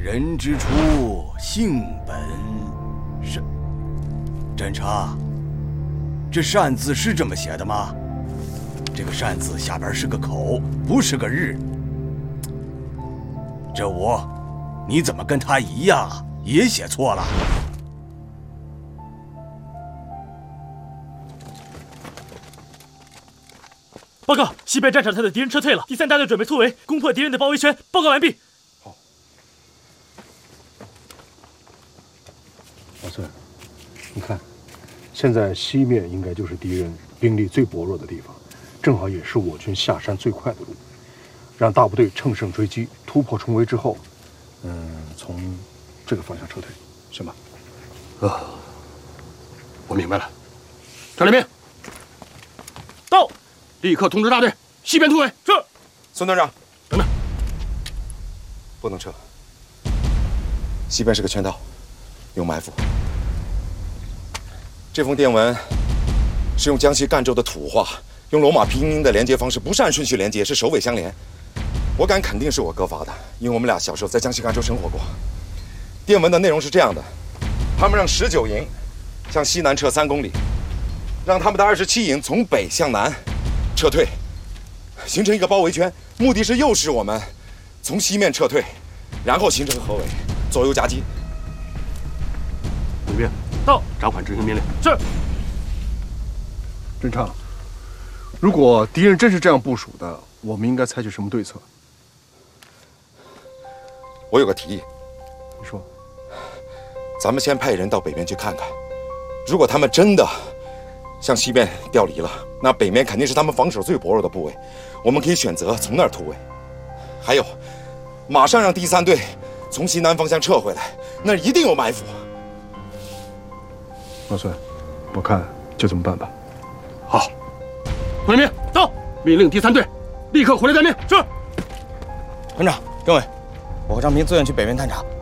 人之初，性本善。侦查，这善字是这么写的吗？这个善字下边是个口，不是个日。这你怎么跟他一样也写错了？ 报告，西边战场上的敌人撤退了，第3大队准备突围，攻破敌人的包围圈。报告完毕。 好。老孙，你看，现在西面应该就是敌人兵力最薄弱的地方，正好也是我军下山最快的路。让大部队乘胜追击，突破重围之后，从这个方向撤退，行吗？ 我明白了。张连兵， 到。 立刻通知大队西边突围。 是。 孙团长， 等等， 不能撤。西边是个圈道，有埋伏。这封电文是用江西赣州的土话，用罗马拼音的连接方式，不是按顺序连接，是首尾相连。我敢肯定是我哥发的，因为我们俩小时候在江西赣州生活过。电文的内容是这样的：他们让19营向西南撤3公里，让他们的27营从北向南撤退，形成一个包围圈，目的是诱使我们从西面撤退，然后形成合围，左右夹击。 李兵， 到， 掌管执行命令。 是。 侦察，如果敌人真是这样部署的，我们应该采取什么对策？ 我有个提议。 你说。 咱们先派人到北面去看看，如果他们真的向西边调离了，那北面肯定是他们防守最薄弱的部位，我们可以选择从那儿突围。还有，马上让第3队从西南方向撤回来，那儿一定有埋伏。 老孙，我看就这么办吧。 好，团连兵到，命令第3队立刻回来待命。 是。 团长、政委，我和张平自愿去北面探查。